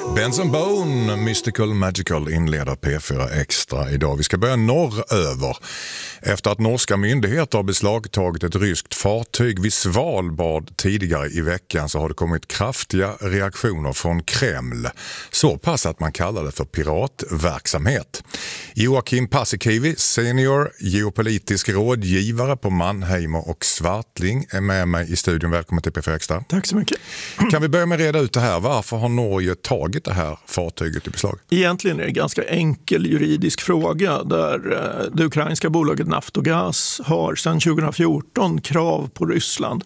Benson Bone, Mystical Magical inleder P4 Extra idag. Vi ska börja norröver. Efter att norska myndigheter har beslagtagit ett ryskt fartyg vid Svalbard tidigare i veckan så har det kommit kraftiga reaktioner från Kreml. Så pass att man kallar det för piratverksamhet. Joakim Paasikivi, senior geopolitisk rådgivare på Mannheimer och Swartling är med mig i studion. Välkommen till P4 Extra. Tack så mycket. Kan vi börja med att reda ut det här? Varför har Norge tagit det här fartyget i beslag? Egentligen är det en ganska enkel juridisk fråga där det ukrainska bolaget Naftogaz har sedan 2014 krav på Ryssland.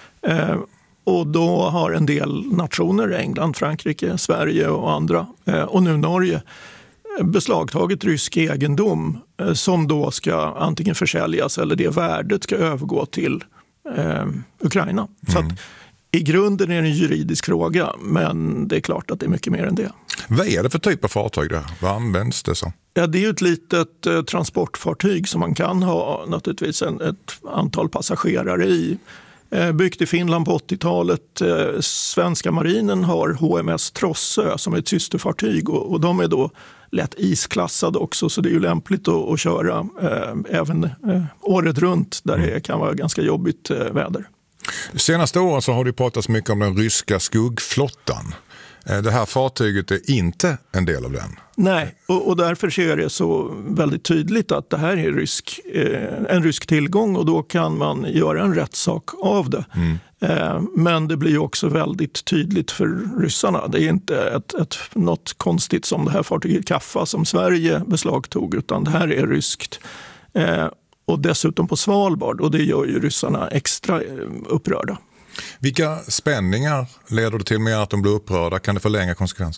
Och då har en del nationer, England, Frankrike, Sverige och andra och nu Norge beslagtagit rysk egendom som då ska antingen försäljas eller det värdet ska övergå till Ukraina. Så att i grunden är det en juridisk fråga, men det är klart att det är mycket mer än det. Vad är det för typ av fartyg där? Vad används det som? Ja, det är ju ett litet transportfartyg som man kan ha naturligtvis ett antal passagerare i. Byggt i Finland på 80-talet. Svenska marinen har HMS Trossö som är ett systerfartyg och de är då lätt isklassade också, så det är ju lämpligt att köra även året runt där det kan vara ganska jobbigt väder. Senaste åren så har det pratats mycket om den ryska skuggflottan. Det här fartyget är inte en del av den. Nej, och därför är det så väldigt tydligt att det här är en rysk tillgång och då kan man göra en rättssak av det. Men det blir också väldigt tydligt för ryssarna. Det är inte något konstigt som det här fartyget Kaffa som Sverige beslagtog, utan det här är ryskt. Och dessutom på Svalbard, och det gör ju ryssarna extra upprörda. Vilka spänningar leder det till med att de blir upprörda? Kan det förlänga konsekvenser?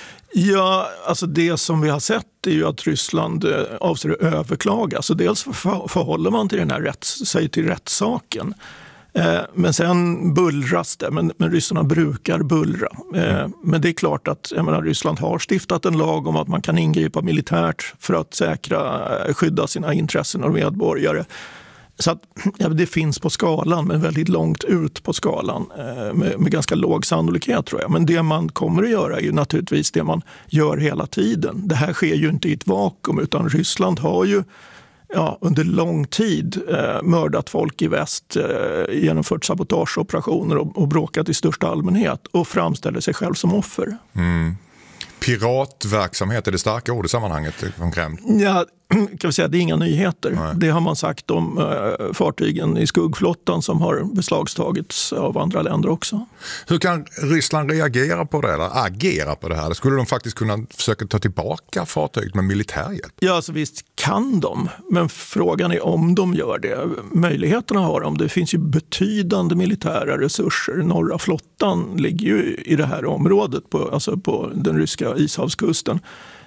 Ja, alltså det som vi har sett är ju att Ryssland avser att överklaga. Så dels förhåller man till den här sig till rättssaken. Men sen bullras det, men ryssarna brukar bullra. Men det är klart att Ryssland har stiftat en lag om att man kan ingripa militärt för att skydda sina intressen och medborgare. Så att, det finns på skalan, men väldigt långt ut på skalan med ganska låg sannolikhet tror jag. Men det man kommer att göra är ju naturligtvis det man gör hela tiden. Det här sker ju inte i ett vakuum, utan Ryssland har ju under lång tid mördat folk i väst, genomfört sabotageoperationer och bråkat i största allmänhet och framställer sig själv som offer. Piratverksamhet, är det starka ord i sammanhanget från Kreml? Ja, kan vi säga att det är inga nyheter. Nej. Det har man sagt om fartygen i skuggflottan som har beslagstagits av andra länder också. Hur kan Ryssland reagera på det eller agera på det här? Skulle de faktiskt kunna försöka ta tillbaka fartyget med militär hjälp? Ja, alltså visst kan de, men frågan är om de gör det. Möjligheterna har de. Det finns ju betydande militära resurser. Norra flottan ligger ju i det här området, på den ryska ishavskusten.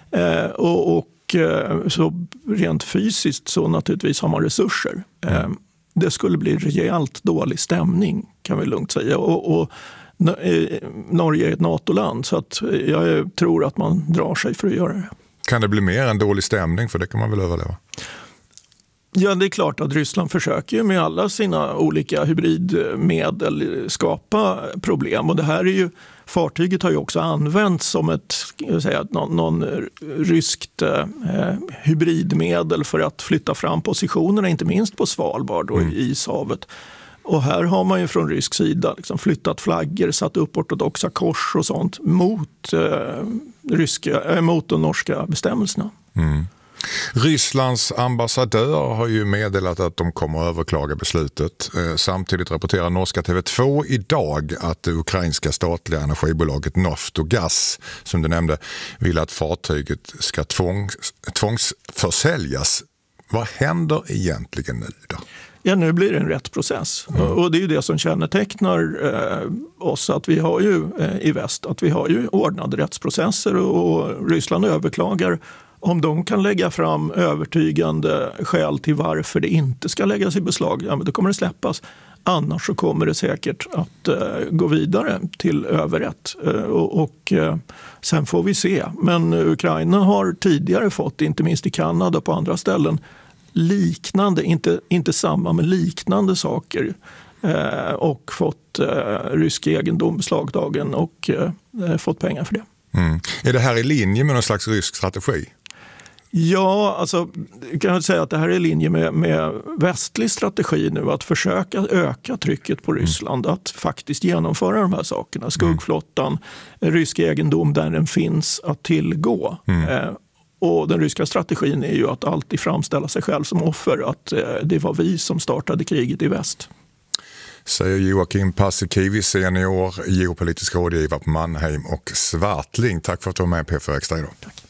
Så rent fysiskt så naturligtvis har man resurser. Det skulle bli rejält dålig stämning, kan vi lugnt säga. Och Norge är ett NATO-land, så att jag tror att man drar sig för att göra det. Kan det bli mer än dålig stämning, för det kan man väl överleva? Ja, det är klart att Ryssland försöker med alla sina olika hybridmedel skapa problem. Och det här är ju, fartyget har ju också använts som någon ryskt hybridmedel för att flytta fram positionerna, inte minst på Svalbard och i ishavet. Och här har man ju från rysk sida flyttat flaggor, satt upp ortodoxa kors och sånt mot de norska bestämmelserna. Rysslands ambassadör har ju meddelat att de kommer att överklaga beslutet. Samtidigt rapporterar norska TV2 idag att det ukrainska statliga energibolaget Naftogaz, som du nämnde, vill att fartyget ska tvångsförsäljas. Vad händer egentligen nu då? Ja, nu blir det en rättsprocess. Och det är ju det som kännetecknar oss, att vi har ju i väst, att vi har ju ordnade rättsprocesser och Ryssland överklagar. Om de kan lägga fram övertygande skäl till varför det inte ska läggas i beslag, men då kommer det släppas. Annars så kommer det säkert att gå vidare till överrätt. Och sen får vi se. Men Ukraina har tidigare fått, inte minst i Kanada och på andra ställen, liknande, inte samma men liknande saker. Och fått rysk egendom beslagtagen och fått pengar för det. Är det här i linje med någon slags rysk strategi? Ja, alltså kan jag säga att det här är i linje med västlig strategi nu, att försöka öka trycket på Ryssland att faktiskt genomföra de här sakerna. Skuggflottan, rysk egendom där den finns att tillgå. Och den ryska strategin är ju att alltid framställa sig själv som offer, att det var vi som startade kriget i väst. Säger Joakim Paasikivi, senior geopolitisk rådgivare på Mannheim och Swartling. Tack för att du var med i P4 Extra idag. Tack.